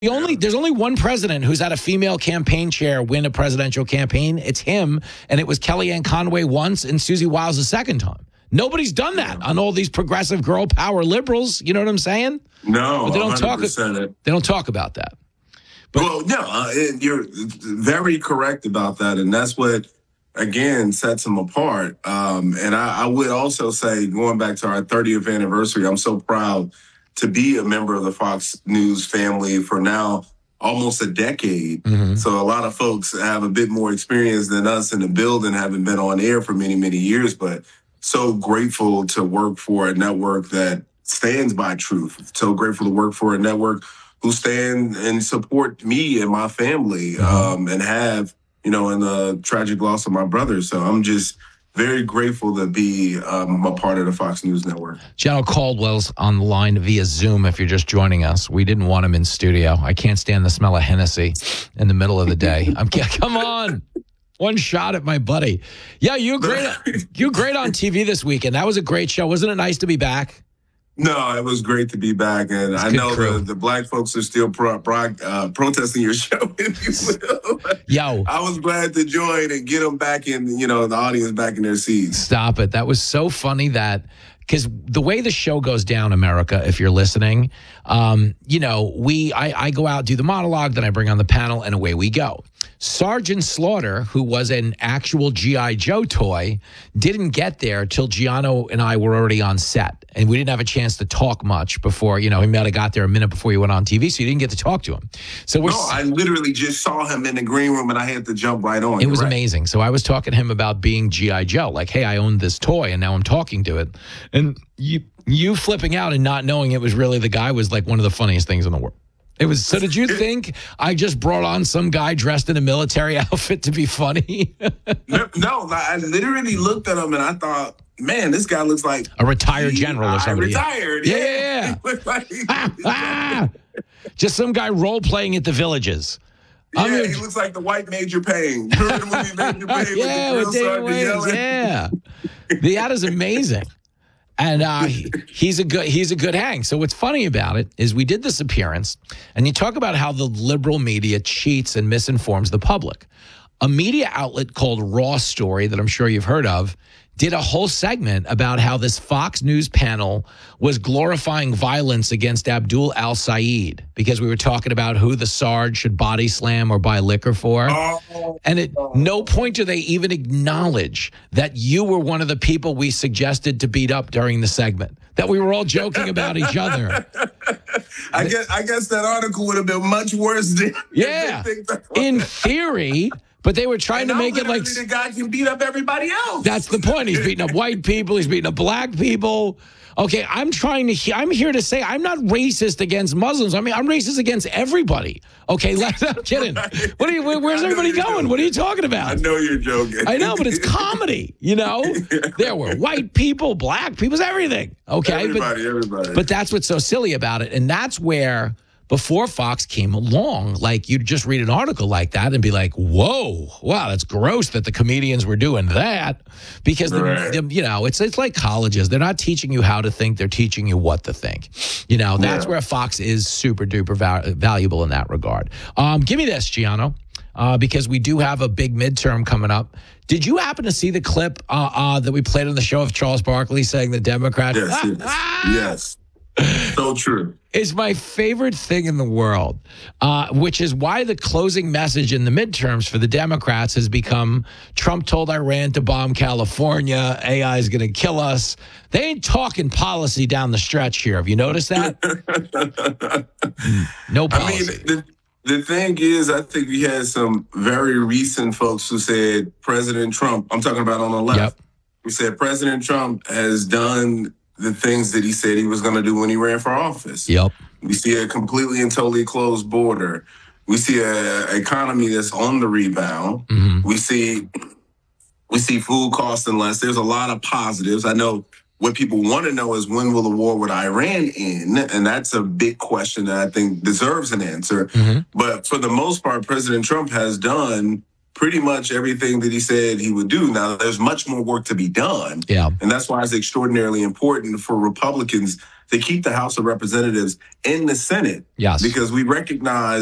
There's only one president who's had a female campaign chair win a presidential campaign. It's him, and it was Kellyanne Conway once and Susie Wiles the second time. Nobody's done that on all these progressive girl power liberals. You know what I'm saying? No, but they don't 100%. They don't talk about that. But, well, no, you're very correct about that, and that's what again sets them apart. And I would also say, going back to our 30th anniversary, I'm so proud to be a member of the Fox News family for now almost a decade. Mm-hmm. So a lot of folks have a bit more experience than us in the building, having been on air for many, many years, but so grateful to work for a network that stands by truth. So grateful to work for a network who stand and support me and my family, and have, in the tragic loss of my brother. So I'm just very grateful to be a part of the Fox News network. General Caldwell's on the line via Zoom if you're just joining us. We didn't want him in studio. I can't stand the smell of Hennessy in the middle of the day. Come on. One shot at my buddy. Yeah, you were great on TV this weekend. That was a great show. Wasn't it nice to be back? No, it was great to be back, and I know the black folks are still protesting your show, if you will. Yo, I was glad to join and get them back in, the audience back in their seats. Stop it. That was so funny because the way the show goes down, America, if you're listening, I go out, do the monologue, then I bring on the panel, and away we go. Sergeant Slaughter, who was an actual G.I. Joe toy, didn't get there till Giano and I were already on set. And we didn't have a chance to talk much before, he might have got there a minute before he went on TV, so you didn't get to talk to him. I literally just saw him in the green room and I had to jump right on. It was amazing. So I was talking to him about being G.I. Joe. Like, hey, I owned this toy and now I'm talking to it. And you flipping out and not knowing it was really the guy was like one of the funniest things in the world. It was. So did you think I just brought on some guy dressed in a military outfit to be funny? No, I literally looked at him and I thought, man, this guy looks like a retired general or something. Retired. Yeah. Just some guy role playing at the Villages. Yeah, he looks like the white Major Payne. Remember the movie Major Payne with David Wayans? Yeah. The ad is amazing. And he's a good hang. So what's funny about it is we did this appearance, and you talk about how the liberal media cheats and misinforms the public. A media outlet called Raw Story, that I'm sure you've heard of, did a whole segment about how this Fox News panel was glorifying violence against Abdul al-Sayed because we were talking about who the Sarge should body slam or buy liquor for. And at no point do they even acknowledge that you were one of the people we suggested to beat up during the segment, that we were all joking about each other. I guess that article would have been much worse than in theory. But they were trying to make it like the guy can beat up everybody else. That's the point. He's beating up white people. He's beating up black people. Okay, I'm here to say I'm not racist against Muslims. I mean, I'm racist against everybody. Okay, I'm kidding. Where's everybody going? What are you talking about? I know you're joking. I know, but it's comedy. There were white people, black people, everything. Okay, everybody. But that's what's so silly about it, and that's where. Before Fox came along, like you'd just read an article like that and be like, whoa, wow, that's gross that the comedians were doing that. Because, it's like colleges. They're not teaching you how to think. They're teaching you what to think. That's where Fox is super duper valuable in that regard. Give me this, Giano, because we do have a big midterm coming up. Did you happen to see the clip that we played on the show of Charles Barkley saying the Democrats? Yes. So true. Is my favorite thing in the world, which is why the closing message in the midterms for the Democrats has become Trump told Iran to bomb California. AI is going to kill us. They ain't talking policy down the stretch here. Have you noticed that? No policy. I mean, the thing is, I think we had some very recent folks who said President Trump, I'm talking about on the left, who said President Trump has done the things that he said he was going to do when he ran for office. Yep. We see a completely and totally closed border. We see an economy that's on the rebound. Mm-hmm. We see food costing less. There's a lot of positives. I know what people want to know is when will the war with Iran end? And that's a big question that I think deserves an answer. Mm-hmm. But for the most part, President Trump has done pretty much everything that he said he would do. Now, there's much more work to be done. Yeah. And that's why it's extraordinarily important for Republicans to keep the House of Representatives in the Senate Yes. because we recognize